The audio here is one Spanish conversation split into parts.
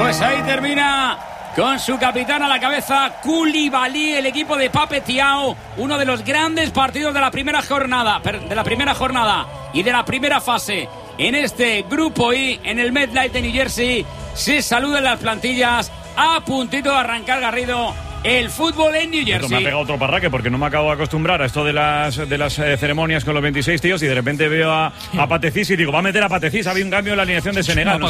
Pues ahí termina con su capitán a la cabeza, Koulibaly, el equipo de Pape Thiaw, uno de los grandes partidos de la primera jornada y de la primera fase en este grupo I, en el MetLife de New Jersey. Se saludan las plantillas, a puntito de arrancar, Garrido, el fútbol en New Jersey. Me ha pegado otro parraque porque no me acabo de acostumbrar a esto de las ceremonias con los 26 tíos, y de repente veo a Patecís y digo, va a meter a Patecís. Había un cambio en la alineación de Senegal.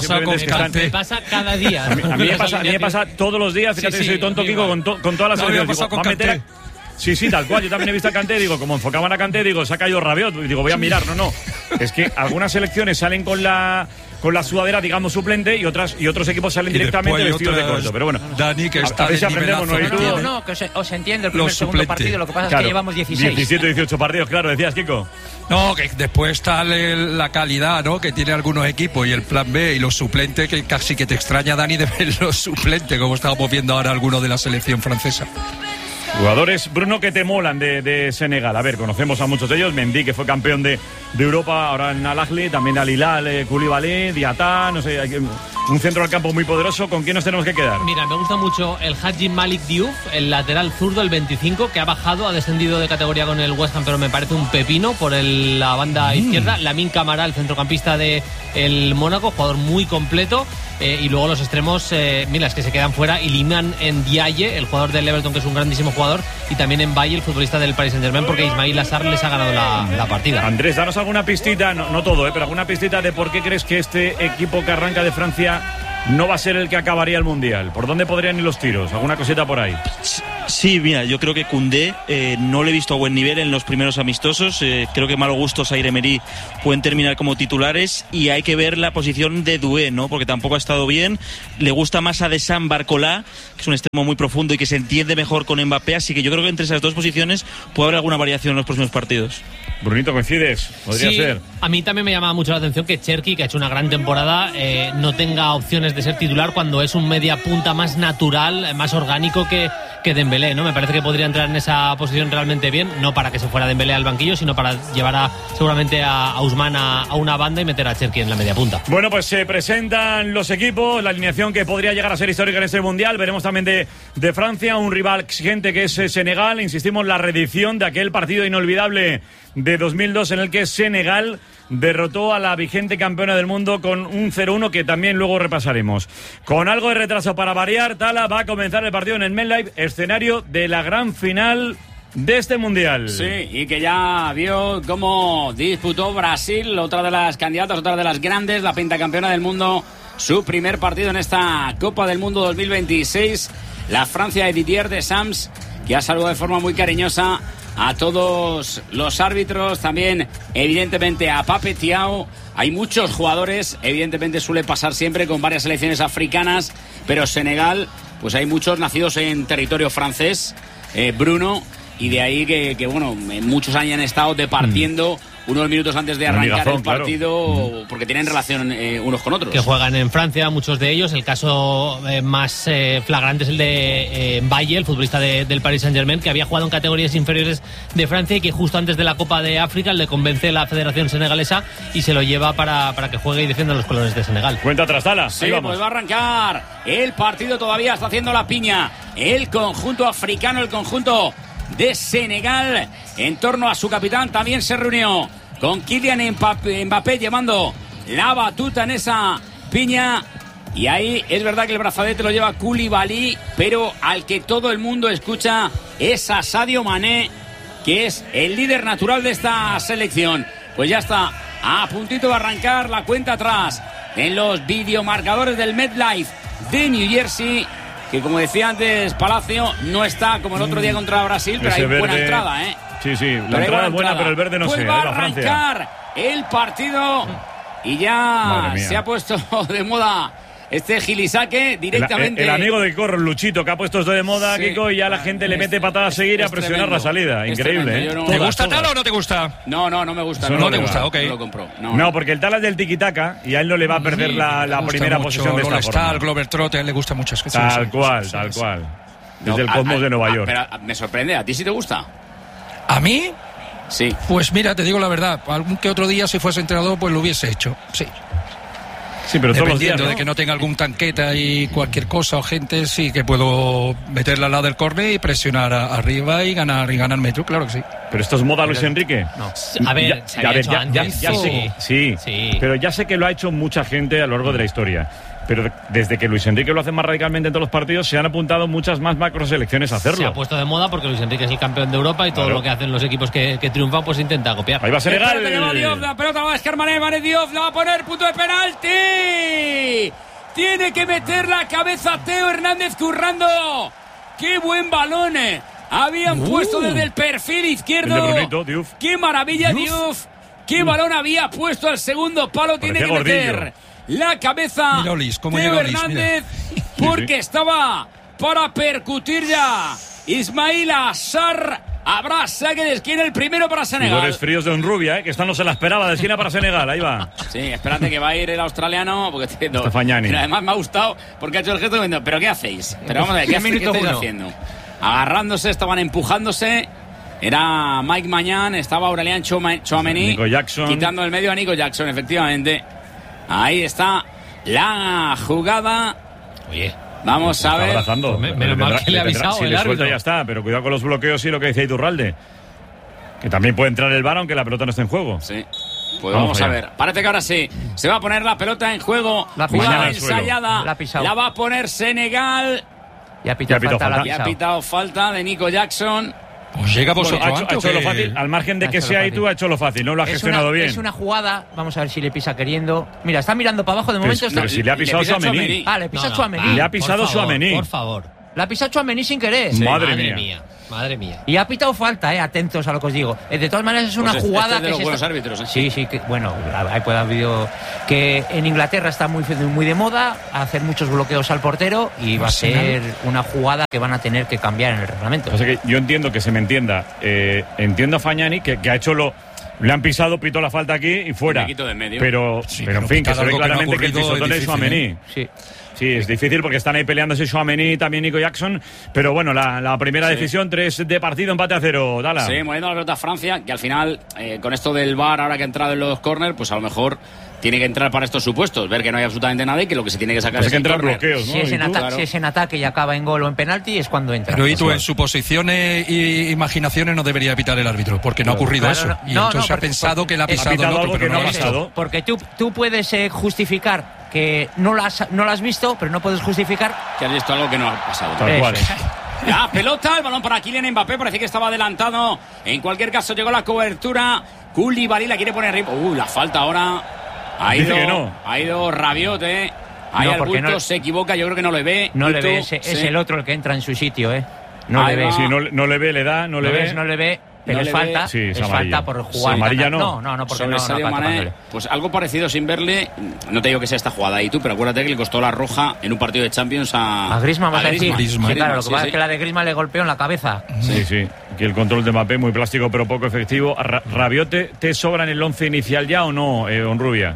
Me pasa cada día. A mí me pasa todos los días. Fíjate, soy tonto, Kiko, con todas las selecciones. Digo, va a meter... Sí, tal cual. Yo también he visto a Kanté, digo, como enfocaban a Kanté, digo, se ha caído Rabiot. Y digo, voy a mirar. No. Es que algunas selecciones salen con la sudadera, digamos, suplente, y otros equipos salen directamente vestidos de corto. Pero bueno, Dani, que está a ver si aprendemos, ¿no? No, que os entiendo. El segundo partido, lo que pasa es que llevamos 16. 17, 18 partidos, claro, decías, Kiko. No, que después está la calidad, ¿no?, que tiene algunos equipos, y el plan B y los suplentes, que casi que te extraña, Dani, de ver los suplentes, como estábamos viendo ahora algunos de la selección francesa. Jugadores, Bruno, que te molan de Senegal. A ver, conocemos a muchos de ellos. Mendy, que fue campeón de Europa, ahora en Al Ahly, también Al Hilal, Koulibaly, Diatá, no sé, un centro del campo muy poderoso. ¿Con quién nos tenemos que quedar? Mira, me gusta mucho el Hadji Malik Diouf, el lateral zurdo, el 25, que ha descendido de categoría con el West Ham, pero me parece un pepino por la banda izquierda. Lamine Camara, el centrocampista de el Mónaco, jugador muy completo. Y luego los extremos, mira, es que se quedan fuera. Iliman Ndiaye, el jugador del Everton, que es un grandísimo jugador, y también Mbaye, el futbolista del Paris Saint-Germain, porque Ismail Assar les ha ganado la partida. Andrés, danos alguna pistita, no todo, pero alguna pistita de por qué crees que este equipo que arranca de Francia no va a ser el que acabaría el Mundial. ¿Por dónde podrían ir los tiros? ¿Alguna cosita por ahí? Sí, mira, yo creo que Koundé no le he visto a buen nivel en los primeros amistosos. Creo que Malo Gusto, Zaire Emery pueden terminar como titulares, y hay que ver la posición de Doué, ¿no?, porque tampoco ha estado bien. Le gusta más a Deschamps Barcola, que es un extremo muy profundo y que se entiende mejor con Mbappé, así que yo creo que entre esas dos posiciones puede haber alguna variación en los próximos partidos. Brunito, ¿coincides? Podría ser. A mí también me llama mucho la atención que Cherki, que ha hecho una gran temporada, no tenga opciones de ser titular cuando es un media punta más natural, más orgánico que Dembélé, ¿no? Me parece que podría entrar en esa posición realmente bien, no para que se fuera Dembélé al banquillo, sino para llevar seguramente a Ousmane a una banda y meter a Cherki en la media punta. Bueno, pues se presentan los equipos, la alineación que podría llegar a ser histórica en este Mundial. Veremos también de Francia, un rival exigente que es Senegal. Insistimos, la reedición de aquel partido inolvidable de 2002 en el que Senegal derrotó a la vigente campeona del mundo con un 0-1 que también luego repasaremos. Con algo de retraso para variar, Tala, va a comenzar el partido en el MetLife, escenario de la gran final de este Mundial. Sí, y que ya vio cómo disputó Brasil, otra de las candidatas, otra de las grandes, la pentacampeona del mundo, su primer partido en esta Copa del Mundo 2026. La Francia de Didier Deschamps, que ha saludado de forma muy cariñosa a todos los árbitros, también evidentemente a Pape Thiaw. Hay muchos jugadores, evidentemente suele pasar siempre con varias selecciones africanas, pero Senegal, pues hay muchos nacidos en territorio francés, Bruno, y de ahí que bueno, muchos años han estado departiendo unos minutos antes de arrancar el partido, claro, porque tienen relación unos con otros. Que juegan en Francia, muchos de ellos. El caso más flagrante es el de Mbaye, el futbolista del Paris Saint-Germain, que había jugado en categorías inferiores de Francia y que justo antes de la Copa de África le convence la Federación Senegalesa y se lo lleva para que juegue y defienda los colores de Senegal. Cuenta atrás, Tala. Sí, pues va a arrancar el partido, todavía está haciendo la piña el conjunto africano, el conjunto de Senegal. En torno a su capitán también se reunió con Kylian Mbappé llevando la batuta en esa piña. Y ahí es verdad que el brazalete lo lleva Koulibaly, pero al que todo el mundo escucha es a Sadio Mané, que es el líder natural de esta selección. Pues ya está a puntito de arrancar la cuenta atrás en los videomarcadores del MetLife de New Jersey, que como decía antes Palacio, no está como el otro día contra Brasil, pero hay buena entrada, ¿eh? Sí, la entrada es buena, pero el verde no pues sé. Va a arrancar el partido y ya se ha puesto de moda este Gilisaque directamente. El amigo de Corro, Luchito, que ha puesto esto de moda, sí, Kiko, y ya la gente le mete patadas a seguir y a presionar tremendo, la salida. Increíble, ¿eh? ¿Te gusta Tala o no te gusta? No me gusta. No te gusta, ok. No lo compro. No, porque el Tala es del tiquitaca y a él no le va a perder la primera posición de esta forma. El Glover Trot, a él le gusta mucho. Tal cual. Desde el Cosmos de Nueva York. Pero me sorprende, ¿a ti sí te gusta? ¿A mí? Sí. Pues mira, te digo la verdad, algún que otro día si fuese entrenador pues lo hubiese hecho, sí. Sí, pero todos los días, dependiendo ¿no? de que no tenga algún tanqueta y cualquier cosa o gente, sí que puedo meterla al lado del córner y presionar arriba y ganar metro, claro que sí. Pero esto es moda Luis Enrique. No. A ver, se había hecho antes. Ya sé, sí, pero ya sé que lo ha hecho mucha gente a lo largo de la historia. Pero desde que Luis Enrique lo hace más radicalmente en todos los partidos, se han apuntado muchas más macroselecciones a hacerlo. Se ha puesto de moda porque Luis Enrique es el campeón de Europa y todo lo que hacen los equipos que triunfan, pues intenta copiar. Ahí va Senegal. Espérate que va Diop, la pelota la va a descargar Mané Diop, la va a poner, punto de penalti. Tiene que meter la cabeza Teo Hernández currando. ¡Qué buen balón! Habían puesto desde el perfil izquierdo. El de Brunito, Diouf. ¡Qué maravilla, Diouf! ¡Qué balón había puesto al segundo palo! Tiene que meter la cabeza Teo Hernández porque estaba para percutir ya Ismail Assar. Habrá saque de esquina, el primero para Senegal. Jugadores fríos de Honrubia, que esta no se la esperaba, de esquina para Senegal, ahí va. Sí, espérate que va a ir el australiano, porque Está Fagnani. Pero además me ha gustado porque ha hecho el gesto diciendo, ¿pero qué hacéis? Pero vamos a ver, ¿qué estáis haciendo? Agarrándose, estaban empujándose. Era Mike Maignan, estaba Aurélien Tchouaméni Nico Jackson. quitando el medio a Nico Jackson, efectivamente. Ahí está la jugada. Oye, vamos a ver. Abrazando. Menos mal que le ha avisado Si el le suelta árbitro. ya está, pero cuidado con los bloqueos y lo que decía Iturralde. Que también puede entrar el VAR aunque la pelota no esté en juego. Sí. Pues vamos a ver. Parece que ahora sí. Se va a poner la pelota en juego. La jugada pisado. ensayada. La ha pisado. La va a poner Senegal. Ya ha pitado falta. Y ha pitado falta de Nico Jackson. Pues llega vosotros Ha antes, hecho lo que- fácil, al margen de Ha que hecho sea lo ahí fácil. tú, ha hecho lo fácil, no lo ha gestionado bien. Es una jugada, vamos a ver si le pisa queriendo. Mira, está mirando para abajo de momento. Pero está... si le ha pisado pisa Tchouaméni. Ah, le pisa Tchouaméni. Le ha pisado Tchouaméni. Por favor. La ha pisado Tchouaméni sin querer. Madre mía. Madre mía. Y ha pitado falta, atentos a lo que os digo. De todas maneras es una Pues jugada este es de que los se buenos está... árbitros, ¿eh? Sí, sí, que bueno, ahí puede haber habido que en Inglaterra está muy de moda hacer muchos bloqueos al portero y va a ser una jugada que van a tener que cambiar en el reglamento. O sea que yo entiendo que se me entienda. Entiendo a Fagnani que ha hecho le han pisado, pitó la falta aquí y fuera. Me quito de en medio. Pero en fin, que se ve algo que no ha claramente que el ocurrido pisotón es es difícil, Tchouaméni. Sí. Sí, es difícil porque están ahí peleándose Tchouaméni y también Nico Jackson. Pero bueno, la primera decisión, 3 de partido, empate a 0. Dala. Sí, moviendo la pelota a Francia, que al final, con esto del VAR, ahora que ha entrado en los corners, pues a lo mejor tiene que entrar para estos supuestos, ver que no hay absolutamente nada y que lo que se tiene que sacar Pues es hay que el entrar córner. bloqueos, ¿no? Si es, ¿Y tú? Claro. si es en ataque y acaba en gol o en penalti es cuando entra. Pero y tú, en suposiciones e imaginaciones no debería epitar el árbitro, porque no ha ocurrido Claro, eso. no, Y no, entonces no, ha pensado que le ha ha pisado el pitado otro, algo pero que no no lo ha ha visto. pasado. Porque tú puedes justificar que no lo has visto, pero no puedes justificar. Que has visto algo que no ha pasado. Tal Eso cual. es. La pelota, el balón para Kylian Mbappé, parece que estaba adelantado. En cualquier caso llegó la cobertura. Koulibaly la quiere poner arriba. La falta ahora. Dice que no. Ha ido Rabiot, Ahí No, al porque bulto no- se equivoca, yo creo que no le ve. No le Tú, ve, es sí. el otro el que entra en su sitio, No Ahí le ve. va. Si no le ve, le da, no le ve. No le ve, pero No es le falta. ve. Sí, es es amarilla. falta por jugar. Sí, amarilla no. No, porque Sobre no Sadio falta Mané, tocándole. pues algo parecido sin verle. No te digo que sea esta jugada ahí tú, pero acuérdate que le costó la roja en un partido de Champions a Griezmann, vas a decir. Griezmann. Sí, claro, lo que Sí, pasa sí. es que la de Griezmann le golpeó en la cabeza. Sí. Aquí el control de Mbappé muy plástico pero poco efectivo. ¿Rabiot te sobra en el 11 inicial ya o no, Honrubia?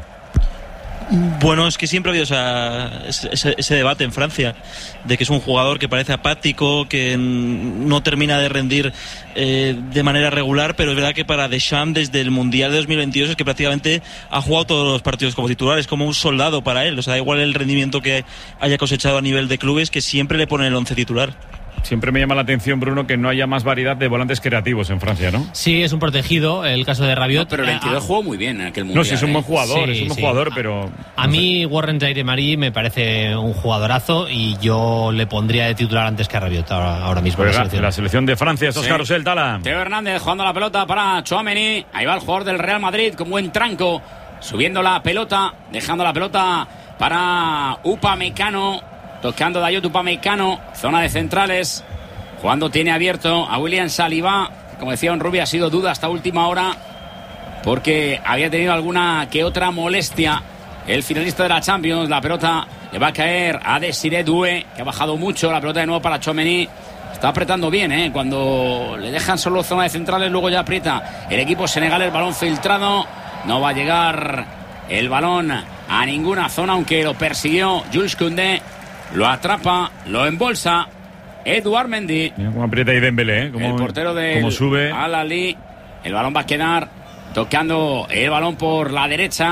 Bueno, es que siempre ha habido ese debate en Francia de que es un jugador que parece apático, que no termina de rendir de manera regular, pero es verdad que para Deschamps desde el Mundial de 2022 es que prácticamente ha jugado todos los partidos como titular, es como un soldado para él, o sea, da igual el rendimiento que haya cosechado a nivel de clubes, que siempre le pone el 11 titular. Siempre me llama la atención, Bruno, que no haya más variedad de volantes creativos en Francia, ¿no? Sí, es un protegido, el caso de Rabiot. No, pero el 22 jugó muy bien en aquel mundial. No, sí, es un buen jugador, Sí, es un buen sí. jugador, pero... A mí Warren Zaïre-Emery me parece un jugadorazo y yo le pondría de titular antes que a Rabiot ahora mismo. en la Juega selección. la selección de Francia, estos Sí. carrusel, Tala. Teo Hernández jugando la pelota para Tchouaméni. Ahí va el jugador del Real Madrid con buen tranco. Subiendo la pelota, dejando la pelota para Upamecano. Tocando Dayot Upamecano. Zona de centrales. Jugando tiene abierto a William Saliba. Como decía Honrubia, ha sido duda hasta última hora. Porque había tenido alguna que otra molestia. El finalista de la Champions. La pelota le va a caer a Desiré Doué, que ha bajado mucho. La pelota de nuevo para Tchouaméni. Está apretando bien, Cuando le dejan solo zona de centrales, luego ya aprieta el equipo senegalés. El balón filtrado. No va a llegar el balón a ninguna zona, aunque lo persiguió Jules Koundé. Lo atrapa, lo embolsa Edouard Mendy. Mira cómo aprieta ahí Dembélé, El portero de cómo sube. Al-Ahly. El balón va a quedar tocando el balón por la derecha.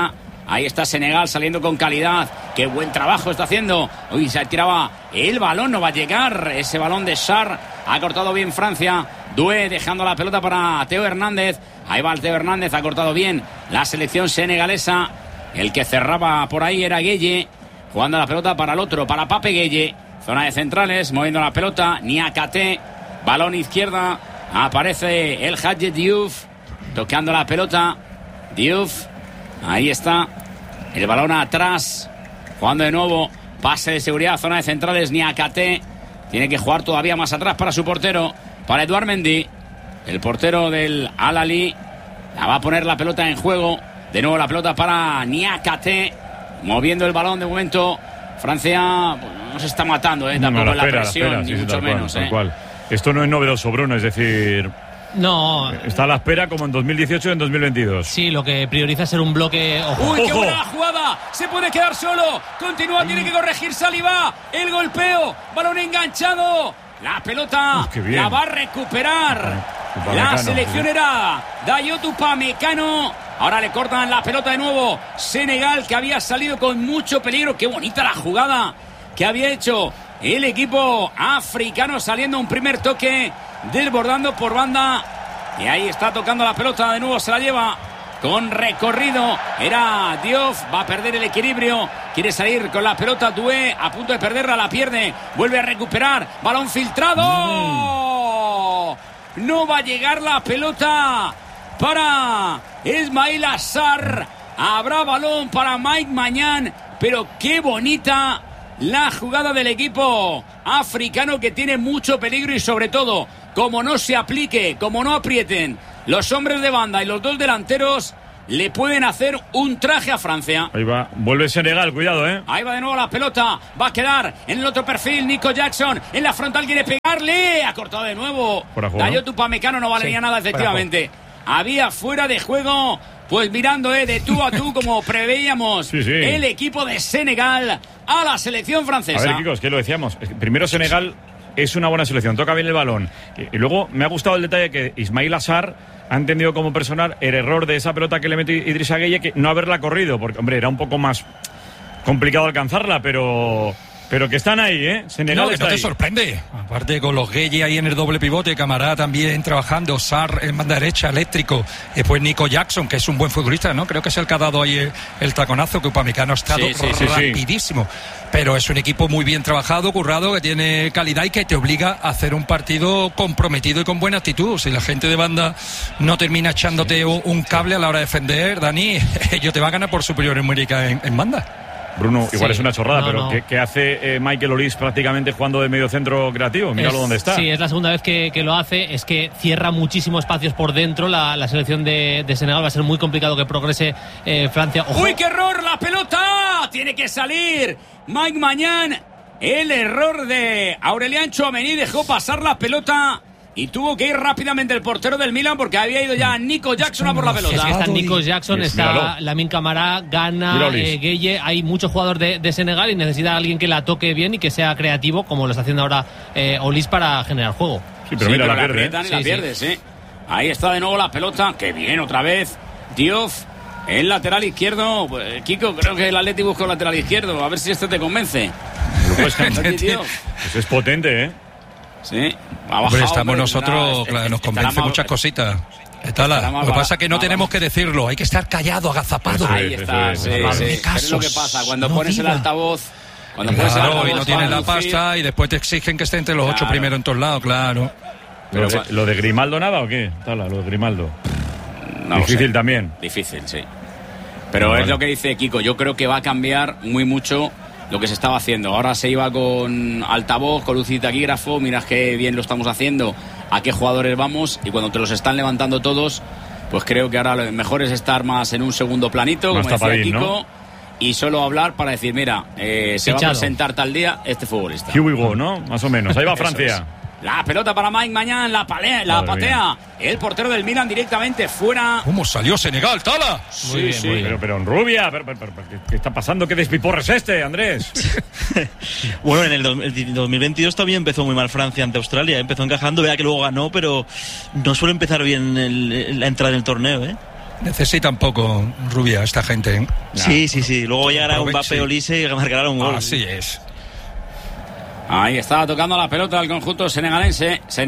Ahí está Senegal saliendo con calidad. Qué buen trabajo está haciendo. Uy, se tiraba el balón, no va a llegar. Ese balón de Sarr. Ha cortado bien Francia. Doué dejando la pelota para Theo Hernández. Ahí va el Theo Hernández, ha cortado bien la selección senegalesa. El que cerraba por ahí era Gueye. Jugando la pelota para el otro, para Pape Gueye. Zona de centrales, moviendo la pelota. Niakate, balón izquierda. Aparece el Hadji Diouf. Tocando la pelota. Diouf. Ahí está. El balón atrás. Jugando de nuevo. Pase de seguridad, zona de centrales. Niakate. Tiene que jugar todavía más atrás para su portero. Para Edouard Mendy. El portero del Al-Ahly. La va a poner la pelota en juego. De nuevo la pelota para Niakate. Moviendo el balón de momento. Francia no se está matando, tampoco no, la presión, ni mucho menos. Tal cual. Esto no es novedoso, Bruno, es decir... No. Está a la espera como en 2018 y en 2022. Sí, lo que prioriza es ser un bloque... Ojo. ¡Uy, qué buena jugada! Se puede quedar solo. Continúa, tiene que corregir Saliba. El golpeo. Balón enganchado. La pelota la va a recuperar. La selección era Dayot Upamecano. Ahora le cortan la pelota de nuevo. Senegal, que había salido con mucho peligro. Qué bonita la jugada que había hecho el equipo africano, saliendo un primer toque, desbordando por banda. Y ahí está tocando la pelota. De nuevo se la lleva con recorrido. Era Diouf. Va a perder el equilibrio. Quiere salir con la pelota. Doué a punto de perderla. La pierde. Vuelve a recuperar. Balón filtrado. No va a llegar la pelota para Ismaïla Sarr. Habrá balón para Mike Maignan. Pero qué bonita la jugada del equipo africano, que tiene mucho peligro. Y sobre todo, como no se aplique, como no aprieten los hombres de banda y los dos delanteros, le pueden hacer un traje a Francia. Ahí va, vuelve Senegal, cuidado, Ahí va de nuevo la pelota, va a quedar en el otro perfil. Nico Jackson en la frontal, quiere pegarle, ha cortado de nuevo. Dayot Upamecano, no valía nada, efectivamente. Había fuera de juego. Pues mirando de tú a tú, como preveíamos, el equipo de Senegal a la selección francesa. A ver, Kiko, es que lo decíamos. Primero, Senegal es una buena selección, toca bien el balón. Y luego me ha gustado el detalle que Ismaïla Sarr ha entendido como personal el error de esa pelota que le metió Idrissa Gueye, que no haberla corrido, porque, hombre, era un poco más complicado alcanzarla, pero que están ahí, Senegal no, está no te ahí. Sorprende. Aparte con los Gueye ahí en el doble pivote, Camará también trabajando, Sarr en banda derecha, eléctrico. Después Nico Jackson, que es un buen futbolista, ¿no? Creo que es el que ha dado ahí el taconazo, que Upamecano ha estado rapidísimo. Pero es un equipo muy bien trabajado, currado, que tiene calidad y que te obliga a hacer un partido comprometido y con buena actitud. Si la gente de banda no termina echándote un cable a la hora de defender, Dani, ellos te van a ganar por superior numérica en banda. Bruno, igual es una chorrada, pero ¿qué hace Michael Olise prácticamente jugando de medio centro creativo? Míralo dónde está. Sí, es la segunda vez que lo hace. Es que cierra muchísimos espacios por dentro la selección de Senegal. Va a ser muy complicado que progrese Francia. ¡Ojo! ¡Uy, qué error! ¡La pelota! Tiene que salir Mike Maignan. El error de Aurélien Tchouaméni, dejó pasar la pelota. Y tuvo que ir rápidamente el portero del Milan, porque había ido ya Nico Jackson a por la pelota. Es que está Nico Jackson, está Lamine Camara, Gana, Gueye. Hay muchos jugadores de Senegal y necesita a alguien que la toque bien y que sea creativo, como lo está haciendo ahora Olise, para generar juego. Sí, pero mira, la pierde. La pierdes, Ahí está de nuevo la pelota. Qué bien, otra vez Diouf, el lateral izquierdo. Pues, Kiko, creo que el Atleti busca un lateral izquierdo. A ver si este te convence. Pues es potente, Sí, hombre, estamos nosotros, claro, nos convence muchas cositas. Lo que pasa es que no tenemos que decirlo, hay que estar callado, agazapado. Ahí está, es lo que pasa cuando pones el altavoz. Cuando pones el altavoz, y no tienes la pasta y después te exigen que esté entre los 8 primeros en todos lados, claro. Pero ¿lo de Grimaldo nada o qué? Tala, lo de Grimaldo. No, difícil también. Difícil, sí. Pero es lo que dice Kiko, yo creo que va a cambiar muy mucho lo que se estaba haciendo. Ahora se iba con altavoz, con luz y taquígrafo, mirad qué bien lo estamos haciendo, a qué jugadores vamos, y cuando te los están levantando todos, pues creo que ahora lo mejor es estar más en un segundo planito, más como decía Kiko, ¿no? Y solo hablar para decir, mira, se va a presentar tal día este futbolista. Here we go, ¿no? Más o menos. Ahí va Francia. La pelota para Mike Maignan, la patea el portero del Milan directamente fuera. ¿Cómo salió Senegal, Tala? Muy bien. Pero en rubia, ¿qué está pasando? ¿Qué despiporre es este, Andrés? Bueno, en el 2022 también empezó muy mal Francia ante Australia. Empezó encajando, vea que luego ganó, pero no suele empezar bien la entrada en el torneo, Necesitan poco, Rubia, esta gente, ¿eh? Sí. Luego llegará un Mbappé Olise y marcará un gol. Así es. Ahí estaba tocando la pelota el conjunto senegalés.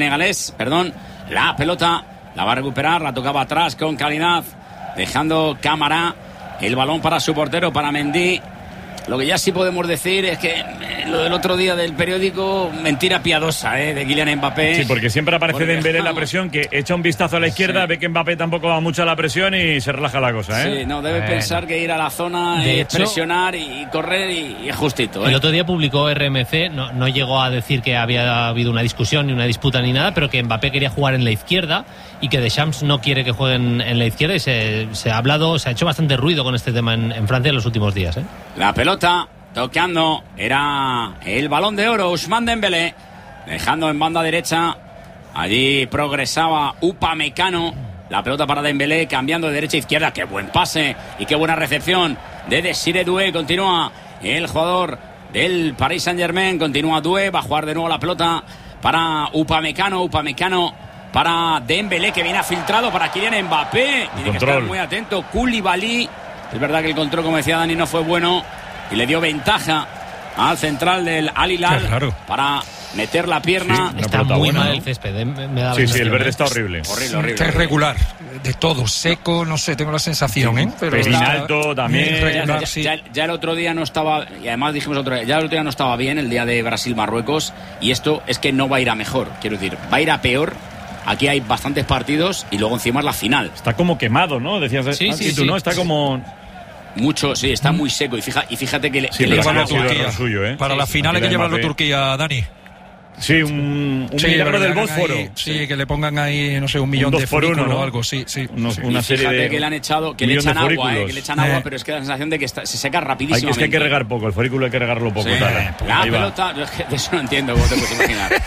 La pelota la va a recuperar, la tocaba atrás con calidad, dejando Camara el balón para su portero, para Mendy. Lo que ya sí podemos decir es que lo del otro día del periódico, mentira piadosa, de Kylian Mbappé. Sí, porque siempre aparece Dembélé en la presión, que echa un vistazo a la izquierda, ve que Mbappé tampoco va mucho a la presión y se relaja la cosa, Sí, no, debe pensar que ir a la zona, de hecho, presionar y correr y es justito. El otro día publicó RMC, no llegó a decir que había habido una discusión ni una disputa ni nada, pero que Mbappé quería jugar en la izquierda y que Deschamps no quiere que jueguen en la izquierda, y se ha hecho bastante ruido con este tema en Francia en los últimos días. La pelota tocando era el Balón de Oro, Ousmane Dembélé, dejando en banda derecha. Allí progresaba Upamecano. La pelota para Dembélé, cambiando de derecha a izquierda. Qué buen pase y qué buena recepción de Desiré Doué. Continúa el jugador del Paris Saint-Germain. Continúa Doué, va a jugar de nuevo la pelota para Upamecano. Para Dembélé, que viene filtrado para Kylian Mbappé. Tiene que estar muy atento. Koulibaly. Es verdad que el control, como decía Dani, no fue bueno y le dio ventaja al central del Al Hilal para meter la pierna. Sí, está muy mal el césped. Me da sí, el verde está horrible. Horrible. Está irregular. De todo, seco, no sé, tengo la sensación, Pero alto también. Ya el otro día no estaba, y además dijimos ya el otro día no estaba bien, el día de Brasil-Marruecos, y esto es que no va a ir a mejor, quiero decir, va a ir a peor. Aquí hay bastantes partidos y luego encima es la final. Está como quemado, ¿no? Decías, tú, ¿no? Está como... Mucho, sí, está muy seco. Y fíjate que le lleva Turquía. Suyo, para la final hay que llevarlo a Turquía, Dani. Sí, un milagro del Bósforo. Que le pongan ahí, no sé, 1 millón de folículos o algo, sí. Una serie de... que le han echado, que le echan agua, pero es que da la sensación de que se seca rapidísimo. Es que hay que regar poco, el folículo hay que regarlo poco. La pelota, de eso no entiendo, como te puedes imaginar.